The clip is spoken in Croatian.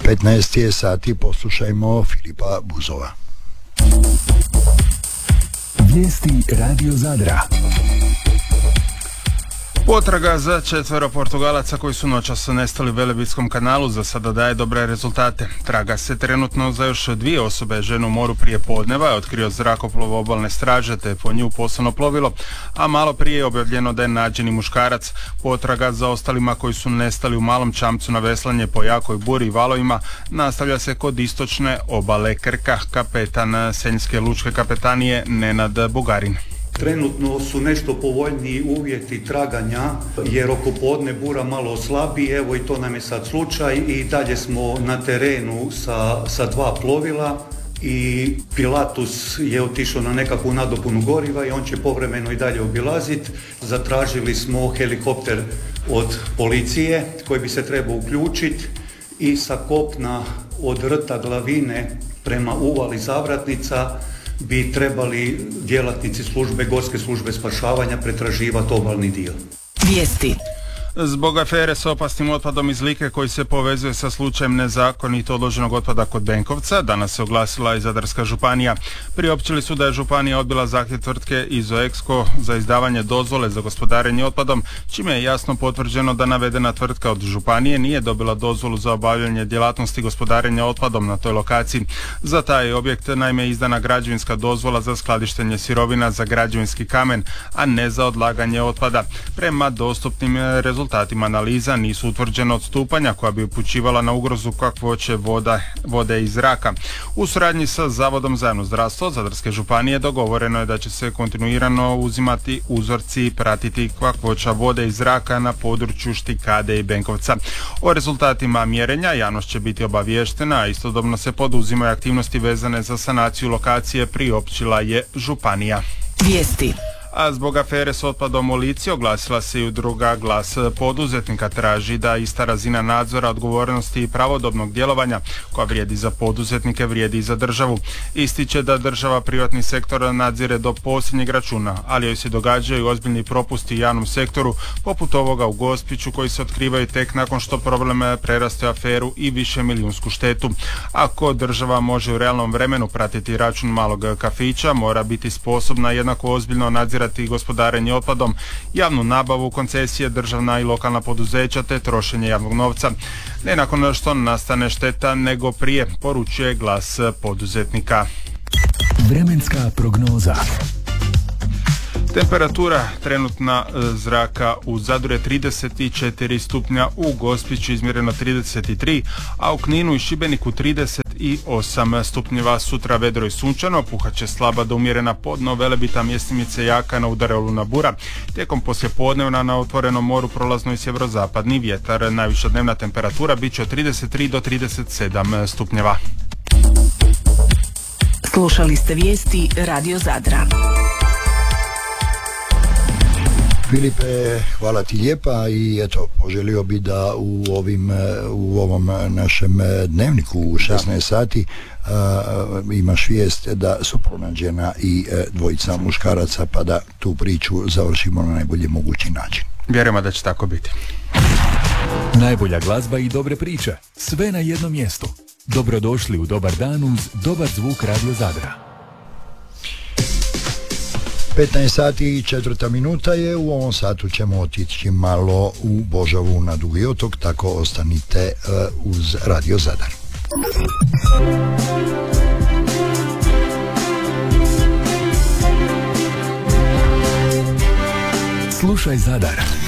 15 je sati, poslušajmo Filipa Buzova. Vijesti Radio Zadra. Potraga za 4 Portugalaca koji su noćas nestali u Velebitskom kanalu za sada daje dobre rezultate. Traga se trenutno za još 2 osobe. Ženu u moru prije podneva je otkrio zrakoplov obalne straže te po nju poslovno plovilo, a malo prije je objavljeno da je nađen i muškarac. Potraga za ostalima koji su nestali u Malom Čamcu na veslanje po jakoj buri i valovima nastavlja se kod istočne obale Krka. Kapetan Senjske lučke kapetanije Nenad Bugarin. Trenutno su nešto povoljniji uvjeti traganja jer oko podne bura malo slabi, evo i to nam je sad slučaj i dalje smo na terenu sa 2 plovila i Pilatus je otišao na nekakvu nadopunu goriva i on će povremeno i dalje obilaziti. Zatražili smo helikopter od policije koji bi se trebao uključiti i sa kopna od Rta Glavine prema uvali Zavratnica bi trebali djelatnici gorske službe spašavanja pretraživati obalni dio. Vijesti. Zbog afere s opasnim otpadom iz Like koji se povezuje sa slučajem nezakonito odloženog otpada kod Benkovca, danas se oglasila i Zadarska županija. Priopćili su da je županija odbila zahtjev tvrtke Izoexko za izdavanje dozvole za gospodarenje otpadom, čime je jasno potvrđeno da navedena tvrtka od županije nije dobila dozvolu za obavljanje djelatnosti gospodarenja otpadom na toj lokaciji. Za taj objekt naime izdana građevinska dozvola za skladištenje sirovina za građevinski kamen, a ne za odlaganje otpada. Prema dostupnim rezultatima analiza nisu utvrđena odstupanja koja bi upućivala na ugrozu kakvoće vode i zraka. U suradnji sa Zavodom za javno zdravstvo Zadarske županije dogovoreno je da će se kontinuirano uzimati uzorci i pratiti kakvoća vode i zraka na području Štikade i Benkovca. O rezultatima mjerenja javnost će biti obaviještena, a istodobno se poduzimaju aktivnosti vezane za sanaciju lokacije, priopćila je županija. Vijesti. A zbog afere s otpadom u Lici oglasila se i udruga Glas poduzetnika, traži da ista razina nadzora, odgovornosti i pravodobnog djelovanja koja vrijedi za poduzetnike vrijedi i za državu. Ističe da država privatni sektor nadzire do posljednjeg računa, ali joj se događaju ozbiljni propusti u javnom sektoru, poput ovoga u Gospiću koji se otkrivaju tek nakon što problem preraste aferu i višemilijunsku štetu. Ako država može u realnom vremenu pratiti račun malog kafića, mora biti sposobna jednako ozbiljno nadzirati gospodarenje otpadom, javnu nabavu, koncesije, državna i lokalna poduzeća te trošenje javnog novca. Ne nakon što nastane šteta, nego prije, poručuje Glas poduzetnika. Vremenska prognoza. Temperatura trenutna zraka u Zadru je 34 stupnja, u Gospiću izmjereno 33, a u Kninu i Šibeniku 38 stupnjeva. Sutra vedro i sunčano, puhat će slaba do umjerena podno Velebita, mjestimice jaka, na udare olujna bura. Tijekom poslijepodnevna na otvorenom moru prolazno i sjeverozapadni vjetar. Najviša dnevna temperatura bit će od 33 do 37 stupnjeva. Slušali ste vijesti Radio Zadra. Filipe, hvala ti lijepa i eto, poželio bi da u ovom našem dnevniku u 16 sati imaš vijest da su pronađena i 2 muškaraca, pa da tu priču završimo na najbolji mogući način. Vjerujemo da će tako biti. Najbolja glazba i dobre priče, sve na jednom mjestu. Dobrodošli u dobar dan uz dobar zvuk Radio Zadra. 15 sati i 4 minuta je, u ovom satu ćemo otići malo u Božavu na Dugi otok, tako ostanite uz Radio Zadar. Slušaj Zadar.